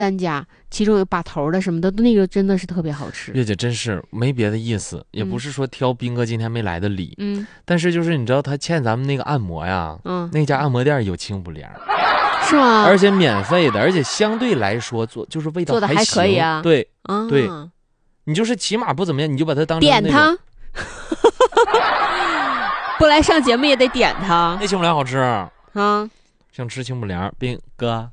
3家，其中有把头的什么的，那个真的是特别好吃。 月姐真是没别的意思，也不是说挑斌哥今天没来的理，但是就是你知道他欠咱们那个按摩呀，那家按摩店有清补凉， 是吗？ 而且免费的，而且相对来说就是味道做的还可以啊。 对对，你就是起码不怎么样，你就把它当成点他。不来上节目也得点他。 那清补凉好吃啊，想吃清补凉，斌哥。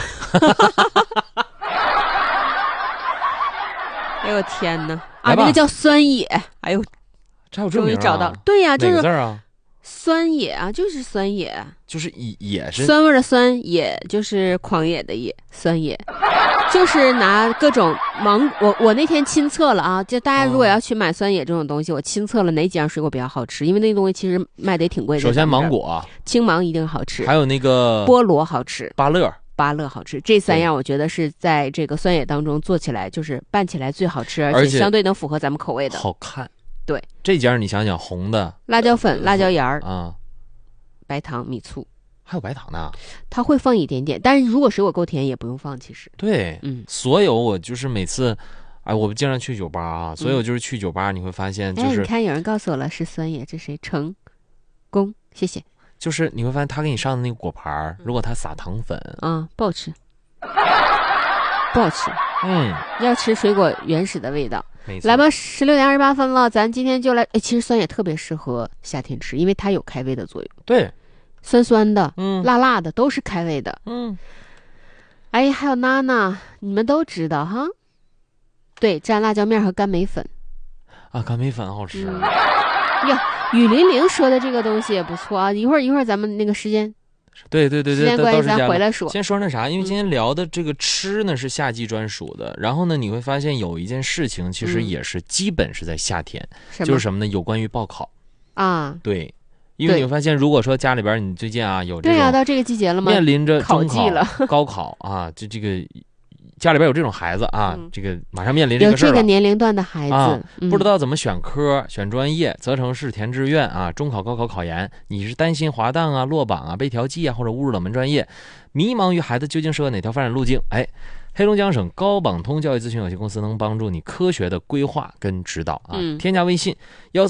哎呦天哪！那个叫酸野。哎呦， 这有这名啊？ 终于找到。对呀，就是哪个字啊？ 酸野啊，就是酸野， 就是野是酸味的酸，野就是狂野的野，酸野。就是拿各种我那天亲测了啊，就大家如果要去买酸野这种东西，我亲测了哪几样水果比较好吃，因为那个东西其实卖的也挺贵的。 首先芒果， 青芒一定好吃， 还有那个菠萝好吃， 芭乐好吃，这3样我觉得是在这个酸野当中做起来就是拌起来最好吃，而且相对能符合咱们口味的， 好看。 对， 这家你想想，红的辣椒粉、辣椒盐啊， 白糖、米醋。 还有白糖呢， 它会放一点点，但是如果水果够甜也不用放。其实对，所有我就是每次，我们经常去酒吧啊，所有就是去酒吧，你会发现就是， 你看有人告诉我了是酸野，这谁？成功，谢谢。 就是你会发现他给你上的那个果盘，如果他撒糖粉， 不好吃，不好吃。要吃水果原始的味道。来吧，16:28了，咱今天就来。其实酸野特别适合夏天吃，因为它有开胃的作用。 对。 酸酸的，辣辣的，都是开胃的。还有娜娜，你们都知道哈。对，蘸辣椒面和干梅粉。 干梅粉好吃。 雨霖铃说的这个东西也不错啊。一会儿咱们那个时间。 对， 时间关系咱回来说。 先说那啥，因为今天聊的这个吃呢是夏季专属的，然后呢你会发现有一件事情其实也是基本是在夏天，就是什么呢？有关于报考啊。对。因为你会发现，如果说家里边你最近有这种到这个季节了吗？ 面临着考季了、 高考啊，这个家里边有这种孩子啊，这个马上面临这个事儿了。 有这个年龄段的孩子不知道怎么选科、选专业，责成是填志愿啊，中考、高考考研，你是担心滑档啊、落榜啊、被调剂啊，或者误入冷门专业，迷茫于孩子究竟适合哪条发展路径？黑龙江省高榜通教育咨询有限公司能帮助你科学的规划跟指导啊！添加微信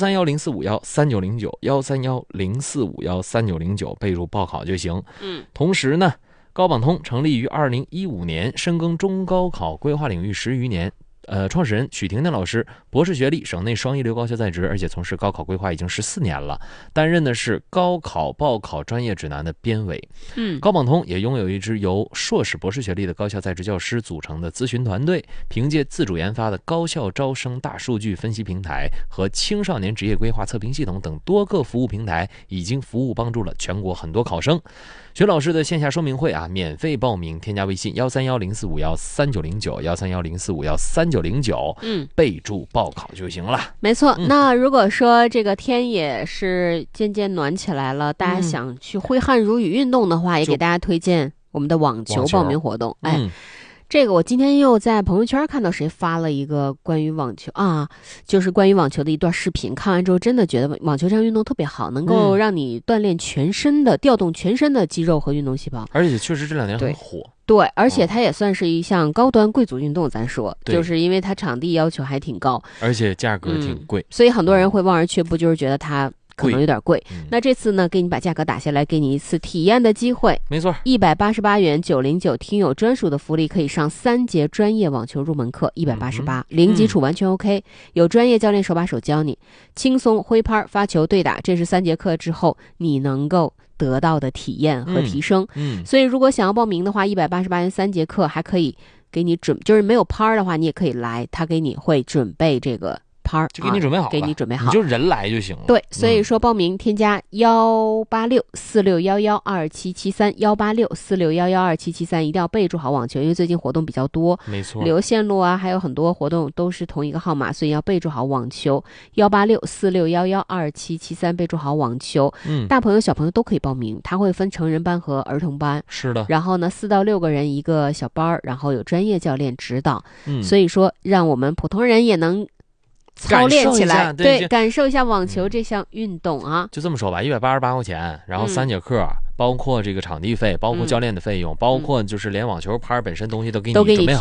13104513909，13104513909，备注报考就行。同时呢，高榜通成立于2015年，深耕中高考规划领域10余年。创始人许婷婷老师，博士学历，省内双一流高校在职，而且从事高考规划已经14年了，担任的是高考报考专业指南的编委。高榜通也拥有一支由硕士、博士学历的高校在职教师组成的咨询团队，凭借自主研发的高校招生大数据分析平台和青少年职业规划测评系统等多个服务平台，已经服务帮助了全国很多考生。徐老师的线下说明会免费报名，添加微信13104513909，13104513909，备注报考就行了。 没错。那如果说这个天也是渐渐暖起来了，大家想去挥汗如雨运动的话，也给大家推荐我们的网球报名活动。这个我今天又在朋友圈看到谁发了一个关于网球就是关于网球的一段视频，看完之后真的觉得网球这项运动特别好，能够让你锻炼全身的、调动全身的肌肉和运动细胞， 而且确实这2年很火。 对，而且它也算是一项高端贵族运动，咱说，就是因为它场地要求还挺高， 而且价格挺贵， 所以很多人会望而却步，就是觉得它可能有点贵。那这次呢，给你把价格打下来，给你一次体验的机会。 没错 ，188元909，听友专属的福利，可以上3节专业网球入门课，188，零基础完全 OK，有专业教练手把手教你，轻松挥拍、发球、对打，这是3节课之后你能够得到的体验和提升。所以如果想要报名的话，188元3节课还可以给你就是没有拍的话，你也可以来，他给你会准备这个拍， 就给你准备好了， 给你准备好， 你就人来就行了。 对，所以说报名添加18646112773，18646112773，一定要备注好网球，因为最近活动比较多， 没错， 留线路还有很多活动都是同一个号码，所以要备注好网球，18646112773，备注好网球。大朋友小朋友都可以报名，它会分成人班和儿童班， 是的。 然后呢，4到6个人一个小班，然后有专业教练指导。所以说让我们普通人也能操练起来，对，感受一下网球这项运动啊。 就这么说吧，188块钱，然后3节课， 包括这个场地费，包括教练的费用，包括就是连网球拍本身东西都给你准备